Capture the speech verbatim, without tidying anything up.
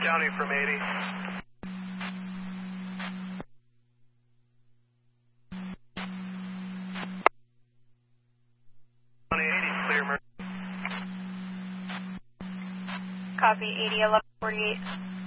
County from eighty. County eighty, clear. Copy, eighty, eleven forty-eight.